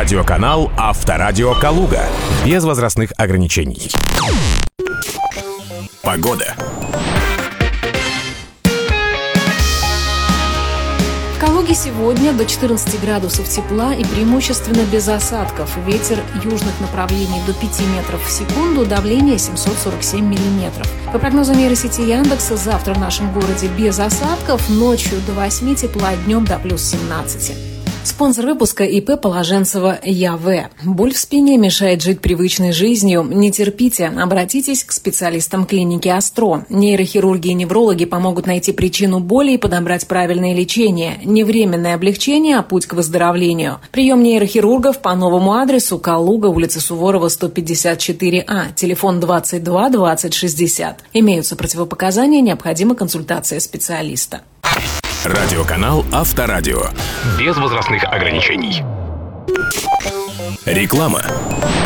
Радиоканал Авторадио Калуга. Без возрастных ограничений. Погода. В Калуге сегодня до 14 градусов тепла и преимущественно без осадков. Ветер южных направлений до 5 метров в секунду, давление 747 миллиметров. По прогнозам нейросети Яндекса, завтра в нашем городе без осадков, ночью до 8 тепла, днем до плюс 17. Спонсор выпуска ИП Положенцева ЯВ. Боль в спине мешает жить привычной жизнью. Не терпите, обратитесь к специалистам клиники Астро. Нейрохирурги и неврологи помогут найти причину боли и подобрать правильное лечение. Не временное облегчение, а путь к выздоровлению. Прием нейрохирургов по новому адресу: Калуга, улица Суворова, 154А, телефон 22 20 60. Имеются противопоказания, необходима консультация специалиста. Радиоканал Авторадио. Без возрастных ограничений. Реклама.